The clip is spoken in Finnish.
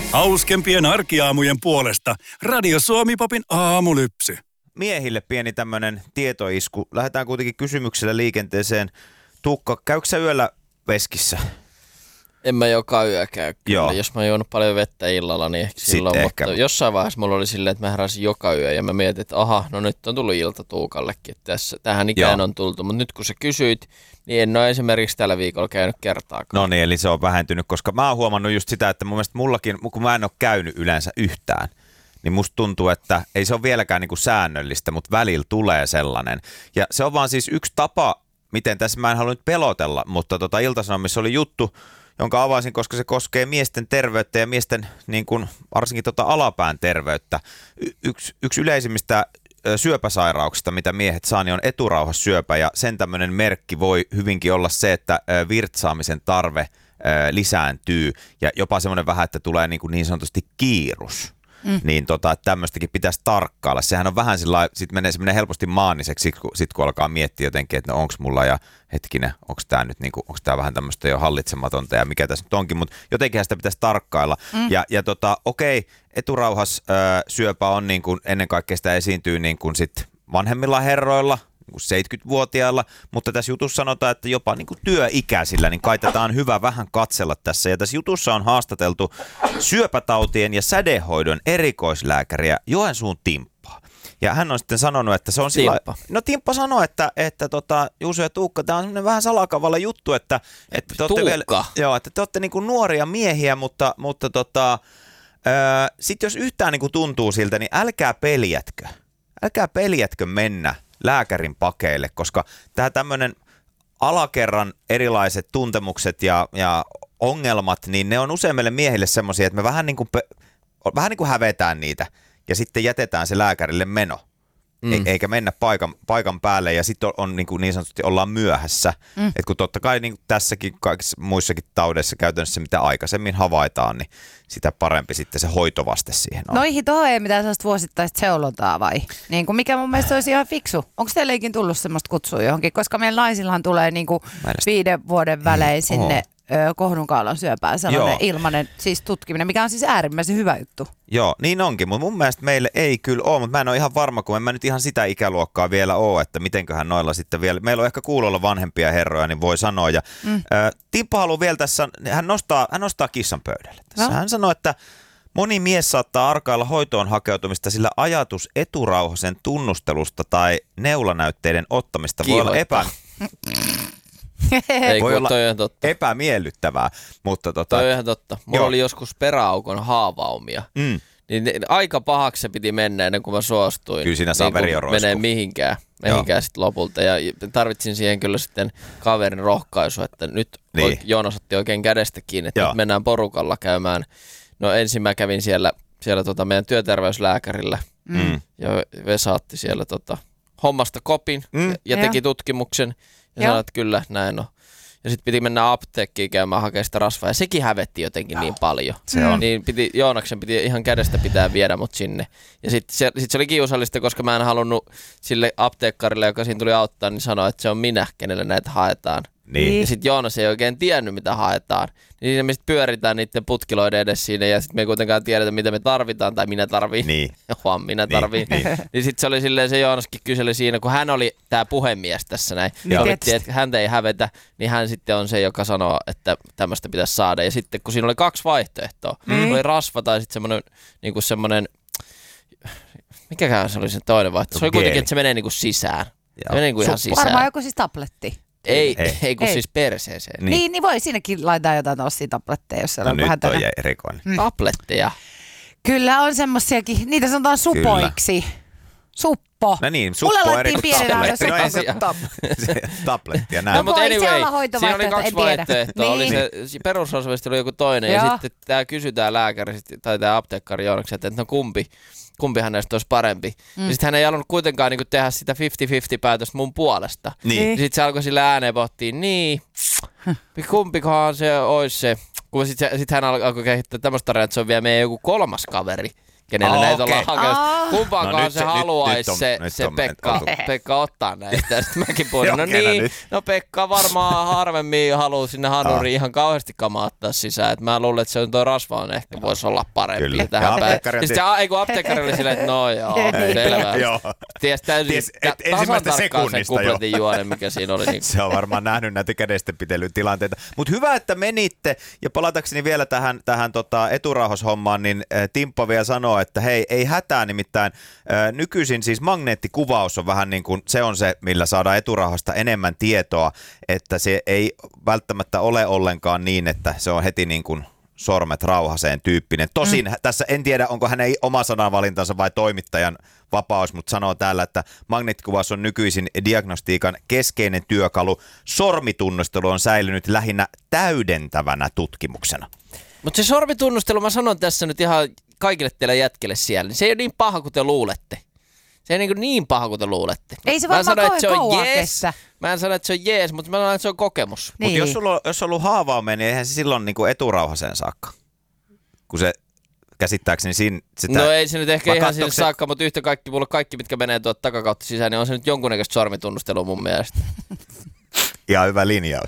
Hauskempien arkiaamujen puolesta Radio Suomi-popin aamulypsy. Miehille pieni tämmönen tietoisku. Lähdetään kuitenkin kysymyksellä liikenteeseen. Tuukka, käykö sä yöllä veskissä? En mä joka yö käy kyllä. Joo. Jos mä juon paljon vettä illalla, niin ehkä silloin. Ehkä. Mutta jossain vaiheessa mulla oli silleen, että mä heräsin joka yö ja mä mietin, että aha, no nyt on tullut ilta Tuukallekin. Tähän ikään on tultu. Mutta nyt kun sä kysyit, niin en ole esimerkiksi tällä viikolla käynyt kertaakaan. No niin, eli se on vähentynyt, koska mä oon huomannut just sitä, että mun mielestä mullakin, kun mä en ole käynyt yleensä yhtään, niin musta tuntuu, että ei se ole vieläkään niinku säännöllistä, mutta välillä tulee sellainen. Ja se on vaan siis yksi tapa, miten tässä mä en halua nyt pelotella, mutta Ilta-Sanomissa oli juttu, jonka avasin, koska se koskee miesten terveyttä ja miesten niin kuin, varsinkin alapään terveyttä. Yksi yleisimmistä syöpäsairauksista, mitä miehet saa, niin on eturauhassyöpä, ja sen tämmöinen merkki voi hyvinkin olla se, että virtsaamisen tarve lisääntyy ja jopa semmoinen vähän, että tulee niin sanotusti kiirus. Niin tämmöistäkin pitäisi tarkkailla. Sehän on vähän sillä lailla, sit menee helposti maaniseksi, sit kun alkaa miettiä jotenkin, että no onks mulla ja hetkinen, onks tää nyt niinku, onks tää vähän tämmöistä jo hallitsematonta ja mikä tässä nyt onkin, mutta jotenkin sitä pitäisi tarkkailla. Ja okei, eturauhas syöpä on niin kuin, ennen kaikkea sitä esiintyy niin kuin sit vanhemmilla herroilla, niin 70-vuotiailla, mutta tässä jutussa sanotaan, että jopa niin kuin työikäisillä, niin kai tätä on hyvä vähän katsella tässä. Ja tässä jutussa on haastateltu syöpätautien ja sädehoidon erikoislääkäriä Joensuun Timppaa. Ja hän on sitten sanonut, että se on sillä... No Timppa sanoi, että Juuso ja Tuukka, tämä on semmoinen vähän salakavalla juttu, että te olette vielä, että te olette niin kuin nuoria miehiä, mutta sitten jos yhtään niin kuin tuntuu siltä, niin älkää peljätkö mennä lääkärin pakeille, koska tämä tämmöinen alakerran erilaiset tuntemukset ja ongelmat, niin ne on usein meille miehille semmoisia, että me vähän niin kuin hävetään niitä ja sitten jätetään se lääkärille meno. Eikä mennä paikan päälle ja sitten on niin sanotusti ollaan myöhässä. Et kun totta kai niin tässäkin kaikissa muissakin taudeissa käytännössä mitä aikaisemmin havaitaan, niin sitä parempi sitten se hoitovaste siihen on. Noihin tuohon ei mitään sellaista vuosittaista seulontaa vai? Niin kuin mikä mun mielestä olisi ihan fiksu. Onko teillekin tullut semmoista kutsua johonkin? Koska meillä naisillahan tulee niin kuin 5 vuoden välein sinne kohdunkaulan syöpään sellainen ilmainen siis tutkiminen, mikä on siis äärimmäisen hyvä juttu. Joo, niin onkin, mutta mun mielestä meille ei kyllä ole, mutta mä en ole ihan varma, kun en mä nyt ihan sitä ikäluokkaa vielä ole, että mitenköhän noilla sitten vielä, meillä on ehkä kuulolla vanhempia herroja, niin voi sanoa. Ja Timppa haluaa vielä tässä, hän nostaa kissan pöydälle tässä. No. Hän sanoo, että moni mies saattaa arkailla hoitoon hakeutumista, sillä ajatus eturauhasen tunnustelusta tai neulanäytteiden ottamista voi olla voi olla epämiellyttävää, mutta toi on ihan totta. Mulla oli joskus peräaukon haavaumia. Niin aika pahaksi se piti mennä ennen kuin mä suostuin. Kyllä siinä saa verioroisku. Menee mihinkään sitten lopulta. Ja tarvitsin siihen kyllä sitten kaverin rohkaisua, että nyt Joonas otti oikein kädestä kiinni, että nyt mennään porukalla käymään. No ensin mä kävin siellä meidän työterveyslääkärillä ja Vesa otti siellä hommasta kopin ja teki tutkimuksen. Ja sanoin, että kyllä, näin on. Ja sitten piti mennä apteekkiin käymään hakemaan sitä rasvaa. Ja sekin hävetti jotenkin niin paljon. Se on. Niin Joonaksen piti ihan kädestä pitää viedä mut sinne. Ja sitten se oli kiusallista, koska mä en halunnut sille apteekkarille, joka siinä tuli auttaa, niin sanoa, että se on minä, kenelle näitä haetaan. Niin. Ja sitten Joonas ei oikein tiennyt, mitä haetaan. Niin me sitten pyöritään niiden putkiloiden edes siinä ja sitten me ei kuitenkaan tiedetä, mitä me tarvitaan tai minä tarviin. Niin. Minä tarviin. Niin sitten se oli silleen, se Joonaskin kyseli siinä, kun hän oli tämä puhemies tässä näin. Sovittiin, että häntä ei hävetä, niin hän sitten on se, joka sanoo, että tämmöistä pitäisi saada. Ja sitten kun siinä oli 2 vaihtoehtoa, oli rasva tai sitten semmoinen, mikäkään se oli se toinen vaihtoehto. Se oli kuitenkin, että se menee niinku sisään. Se menee niinku ihan sisään. Varmaan joku siis tabletti. Ei kun siis perseeseen. Niin voi siinäkin laittaa jotain tossia tabletteja, jos siellä on vähän nyt on erikoinen. Tabletteja. Kyllä on semmosiakin, niitä sanotaan supoiksi. Suppo. No niin, suppo mulle eri kuin tabletti. No ei se tabletti ja näin. No, mutta anyway, siinä oli 2 en vaihtoehtoa. Niin. Oli se perusrasvasti oli joku toinen ja sitten tämä kysytään lääkäri tai tämä apteekkari Joonaksen, että no kumpi hänestä olisi parempi. Ja sitten hän ei halunnut kuitenkaan niinku tehdä sitä 50-50 päätöstä mun puolesta. Niin. Sitten se alkoi sille ääneen pohtia, kumpikohan se olisi se. Kun sitten hän alkoi kehittää tämmöistä tarinaa, että se on vielä meidän joku 3. kaveri, kenelle näitä ollaan hakemassa. Kumpaankohan No se haluaisi se Pekka ottaa näistä. Ja sitten mäkin puhuin, no Pekka varmaan harvemmin haluaa sinne hanuriin ihan kauheasti kamaattaa sisään. Et mä luulen, että se on toi rasvaan ehkä voisi olla parempi. Kyllä. Tähän päin. Sitten kun apteekkari oli silleen, että no joo, selvä. Ties täysin tasan tarkkaan sen kupletin juonen, mikä siinä oli. Niin. Se on varmaan nähnyt näitä kädestenpitelytilanteita. Mutta hyvä, että menitte. Ja palatakseni vielä tähän eturauhashommaan, niin Timppa vielä sanoo, että hei, ei hätää, nimittäin nykyisin siis magneettikuvaus on vähän niin kuin, se on se, millä saadaan eturauhasta enemmän tietoa, että se ei välttämättä ole ollenkaan niin, että se on heti niin kuin sormet rauhaseen tyyppinen. Tosin tässä en tiedä, onko hänen oma sananvalintansa vai toimittajan vapaus, mutta sanoo täällä, että magneettikuvaus on nykyisin diagnostiikan keskeinen työkalu. Sormitunnustelu on säilynyt lähinnä täydentävänä tutkimuksena. Mutta se sormitunnustelu, mä sanon tässä nyt ihan kaikille teille jätkille siellä, niin se ei ole niin paha kuin te luulette. Se ei niin paha kuin te luulette. Ei se varmaan kauan kestä. Mä en sano, että se on jees, mutta mä sanon, että se on kokemus. Niin. Mutta jos on ollut haavaaminen, niin eihän se silloin niin kuin eturauhaseen saakka. Kun se käsittääkseni sitä... No ei se nyt ehkä ihan sinne saakka, mutta yhtä kaikki, mulla kaikki, mitkä menee tuolta takakautta sisään, niin on se nyt jonkunnäköistä sormitunnustelua mun mielestä. Ihan hyvä linjaus.